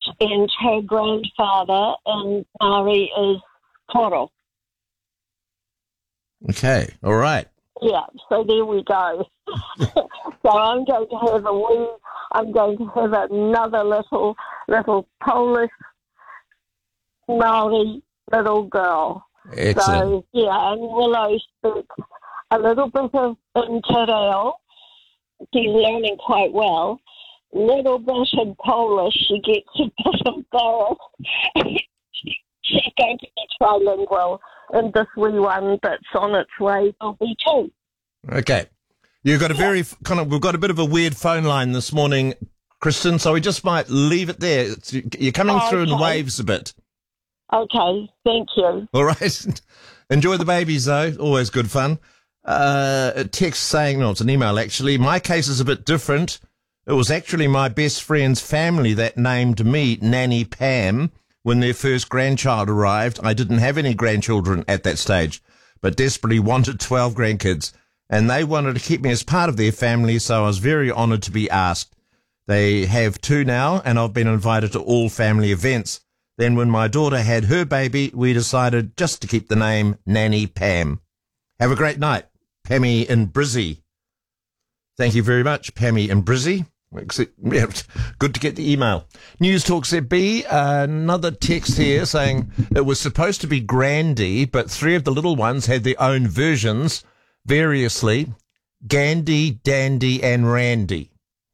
and her grandfather in Maori is Koro. Okay, all right. Yeah, so there we go. So I'm going to have another little Polish Maori little girl. Excellent. So, yeah, and Willow speaks a little bit of in Te Reo. She's learning quite well. Little bit in Polish. She gets a bit embarrassed. She's going to be trilingual, and this wee one that's on its way will be too. Okay. You've got we've got a bit of a weird phone line this morning, Kristen, so we just might leave it there. You're coming through in waves a bit. Okay, thank you. All right. Enjoy the babies, though. Always good fun. A text saying, no, it's an email, actually. My case is a bit different. It was actually my best friend's family that named me Nanny Pam when their first grandchild arrived. I didn't have any grandchildren at that stage, but desperately wanted 12 grandkids. And they wanted to keep me as part of their family, so I was very honoured to be asked. They have 2 now, and I've been invited to all family events. Then when my daughter had her baby, we decided just to keep the name Nanny Pam. Have a great night, Pammy in Brizzy. Thank you very much, Pammy in Brizzy. Good to get the email. News Talk ZB, another text here saying it was supposed to be Grandy, but 3 of the little ones had their own versions, variously, Gandhi, Dandy, and Randy.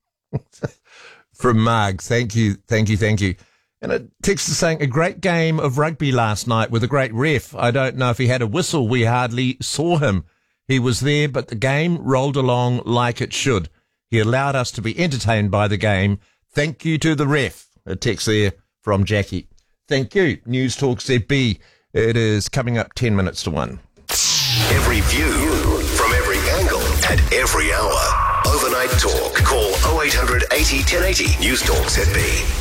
From Marg, thank you. And a text is saying, a great game of rugby last night with a great ref. I don't know if he had a whistle. We hardly saw him. He was there, but the game rolled along like it should. He allowed us to be entertained by the game. Thank you to the ref. A text there from Jackie. Thank you. News Talk ZB. It is coming up 10 minutes to 1. Every view from every angle at every hour. Overnight Talk. Call 0800 80 1080. News Talk ZB.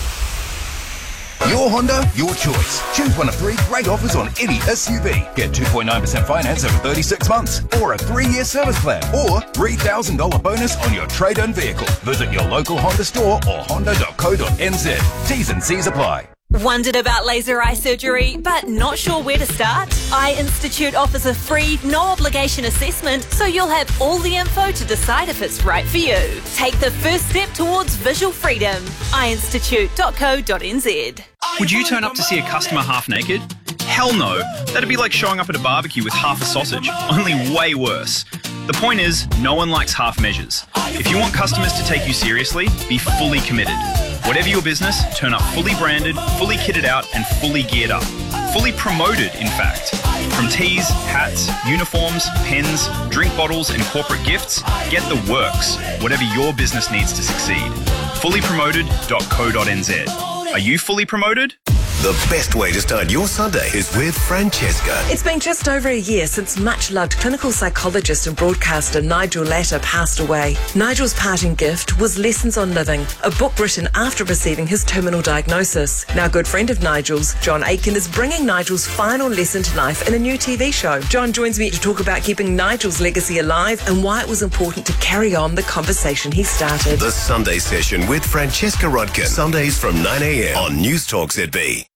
Your Honda, your choice. Choose one of 3 great offers on any SUV. Get 2.9% finance over 36 months, or a 3-year service plan, or $3,000 bonus on your trade-in vehicle. Visit your local Honda store or honda.co.nz. T's and C's apply. Wondered about laser eye surgery, but not sure where to start? Eye Institute offers a free, no-obligation assessment, so you'll have all the info to decide if it's right for you. Take the first step towards visual freedom. eyeinstitute.co.nz. Would you turn up to see a customer half naked? Hell no. That'd be like showing up at a barbecue with half a sausage, only way worse. The point is, no one likes half measures. If you want customers to take you seriously, be fully committed. Whatever your business, turn up fully branded, fully kitted out, and fully geared up. Fully promoted, in fact. From tees, hats, uniforms, pens, drink bottles, and corporate gifts, get the works. Whatever your business needs to succeed. Fullypromoted.co.nz. Are you fully promoted? The best way to start your Sunday is with Francesca. It's been just over a year since much-loved clinical psychologist and broadcaster Nigel Latta passed away. Nigel's parting gift was Lessons on Living, a book written after receiving his terminal diagnosis. Now, a good friend of Nigel's, John Aitken, is bringing Nigel's final lesson to life in a new TV show. John joins me to talk about keeping Nigel's legacy alive and why it was important to carry on the conversation he started. The Sunday Session with Francesca Rodkin. Sundays from 9 a.m. on News Talk ZB.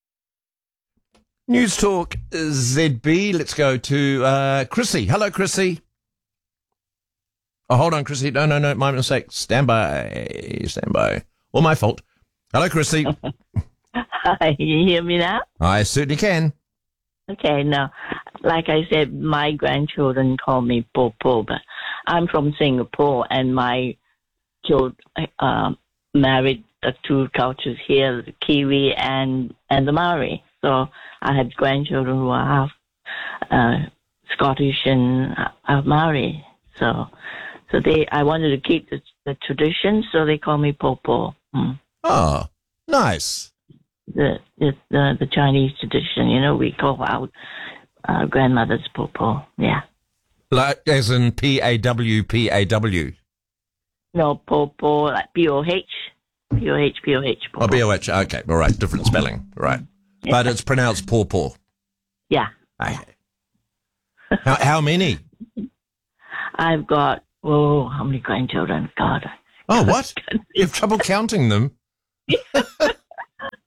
News Talk ZB. Let's go to Chrissy. Hello, Chrissy. Oh, hold on, Chrissy. No, my mistake. Stand by. All my fault. Hello, Chrissy. Hi, you hear me now? I certainly can. Okay, now, like I said, my grandchildren call me Popo, but I'm from Singapore, and my children married the 2 cultures here, the Kiwi and the Maori. So I had grandchildren who are half Scottish and half Maori. So I wanted to keep the tradition, so they call me Popo. Oh, nice. The Chinese tradition, we call out grandmothers Popo. Yeah. Like as in P-A-W. No, Popo, like P-O-H. P-O-H. Oh, B-O-H. Okay, all right. Different spelling. Right. Yeah. But it's pronounced Paw. Yeah. Okay. How many? I've got, how many grandchildren? God. Oh, what? You have trouble counting them?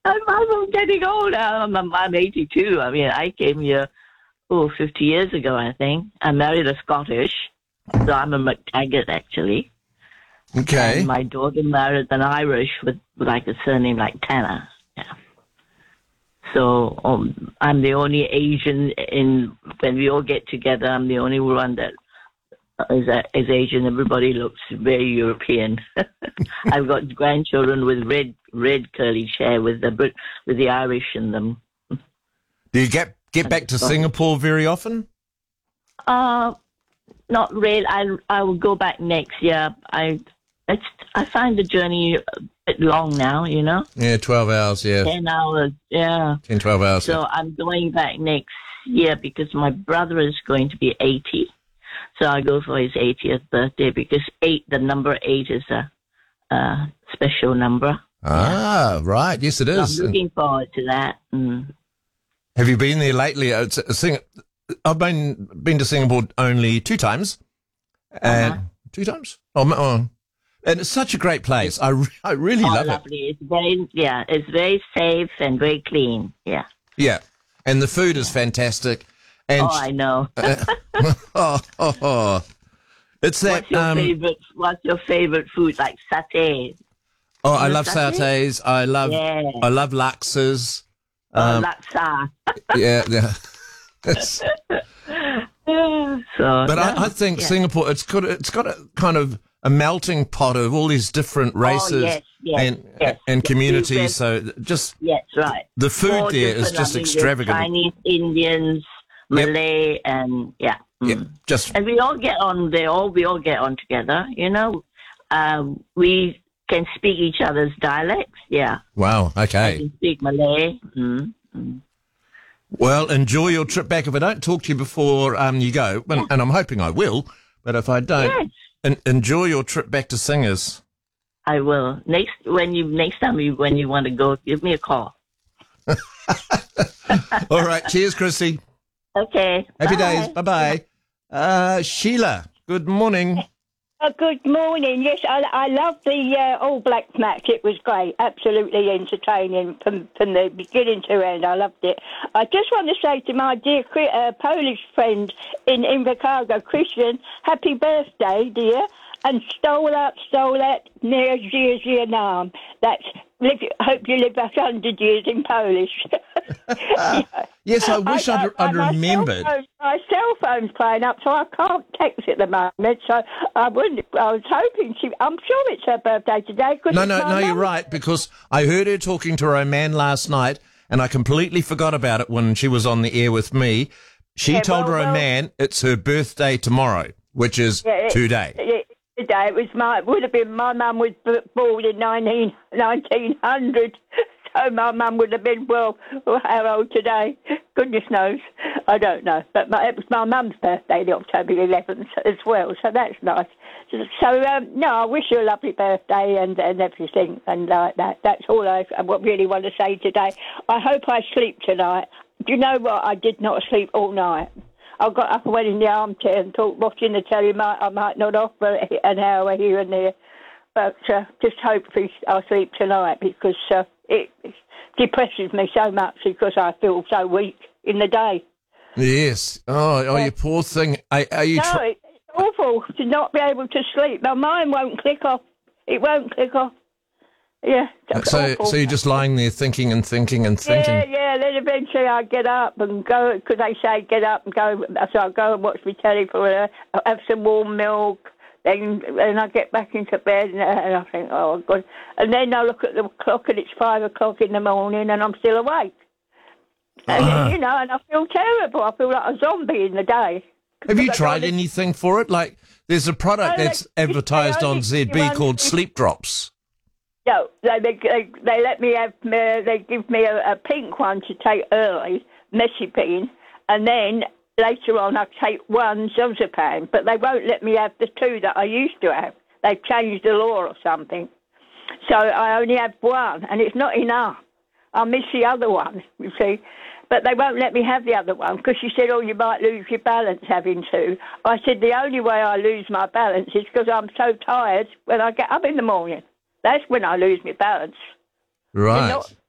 getting old. I'm 82. I mean, I came here, 50 years ago, I think. I married a Scottish, so I'm a McTaggart, actually. Okay. And my daughter married an Irish with like a surname like Tanner. Yeah. So I'm the only Asian when we all get together. I'm the only one that is Asian. Everybody looks very European. I've got grandchildren with red curly hair with the Irish in them. Do you get back to Singapore very often? Not really. I will go back next year. I find the journey a bit long now, you know? Yeah, 12 hours, yeah. 10 hours, yeah. 10, 12 hours. So I'm going back next year because my brother is going to be 80. So I go for his 80th birthday because the number 8 is a special number. Ah, right. Yes, it is. So I'm looking forward to that. Have you been there lately? I've been to Singapore only 2 times. And 2 times? And it's such a great place. I really love lovely. It. It's very safe and very clean. Yeah. Yeah. And the food is fantastic. And I know. It's that. What's your favorite food? Like satay? Oh, I love satays. I love laksas. Laksa. Yeah. But I think Singapore, it's got a kind of a melting pot of all these different races and communities. So just right. The food there is just extravagant. Chinese, Indians, Malay, and and we all get on. We all get on together. You know, we can speak each other's dialects. Yeah. Wow. Okay. I can speak Malay. Well, enjoy your trip back. If I don't talk to you before you go, and I'm hoping I will, but if I don't, enjoy your trip back to Singers. I will. Next time when you want to go, give me a call. All right. Cheers, Chrissy. Okay. Happy days. Bye-bye. Sheila, good morning. Good morning. Yes, I love the All Blacks match. It was great, absolutely entertaining from the beginning to end. I loved it. I just want to say to my dear Polish friend in Invercargill, Christian, happy birthday, dear, and stolat, near żyje nam. That's hope you live 100 years in Polish. Yes, I wish I'd remembered. My cell phone's playing up, so I can't text at the moment. So I was hoping I'm sure it's her birthday today. No, you're right, because I heard her talking to Roman last night, and I completely forgot about it when she was on the air with me. She told Roman it's her birthday tomorrow, which is today. Today would have been my mum was born in 1900, so my mum would have been how old today? Goodness knows, I don't know. But it was my mum's birthday, the October 11th as well, so that's nice. So I wish you a lovely birthday and everything and like that. That's all I really want to say today. I hope I sleep tonight. Do you know what? I did not sleep all night. I got up and went in the armchair and thought, watching the telly, I might not off for an hour here and there. But just hopefully I'll sleep tonight because it depresses me so much because I feel so weak in the day. Yes. Oh, you poor thing. It's awful to not be able to sleep. My mind won't click off. It won't click off. Yeah. So you're just lying there thinking and thinking and thinking. Yeah. Then eventually I get up and go, because they say get up and go. So I go and watch my telly for have some warm milk. Then I get back into bed and I think, oh God. And then I look at the clock and it's 5 o'clock in the morning and I'm still awake. And and I feel terrible. I feel like a zombie in the day. Have you tried anything for it? Like there's a product that's advertised on ZB called Sleep Drops. No, they let me have. They give me a pink one to take early, Messipine, and then later on I take one Zozapam, but they won't let me have the 2 that I used to have. They've changed the law or something, so I only have one, and it's not enough. I miss the other one, you see. But they won't let me have the other one because she said, you might lose your balance having 2. I said, the only way I lose my balance is because I'm so tired when I get up in the morning. That's when I lose my balance. Right.